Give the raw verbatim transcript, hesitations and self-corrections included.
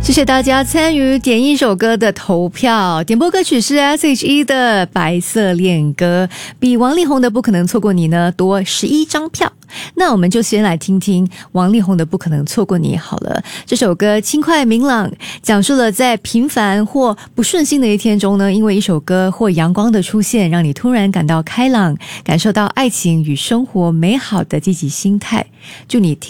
谢谢大家参与点一首歌的投票，点播歌曲是 S H E 的《白色恋歌》，比王力宏的《不可能错过你》呢多十一张票。那我们就先来听听王力宏的《不可能错过你》好了。这首歌轻快明朗，讲述了在平凡或不顺心的一天中呢，因为一首歌或阳光的出现，让你突然感到开朗，感受到爱情与生活美好的积极心态。祝你听